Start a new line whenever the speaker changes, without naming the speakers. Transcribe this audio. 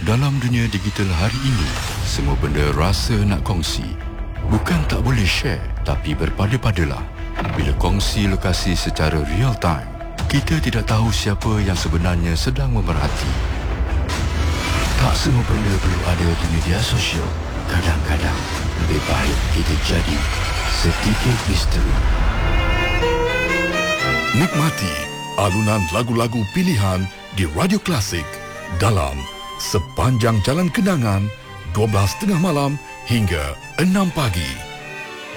Dalam dunia digital hari ini, semua benda rasa nak kongsi. Bukan tak boleh share, tapi berpada-padalah. Bila kongsi lokasi secara real time, kita tidak tahu siapa yang sebenarnya sedang memerhati. Tak semua benda perlu ada di media sosial. Kadang-kadang, lebih baik kita jadi sedikit misteri.
Nikmati alunan lagu-lagu pilihan di Radio Klasik dalam Sepanjang Jalan Kenangan 12.30 malam hingga 6 pagi.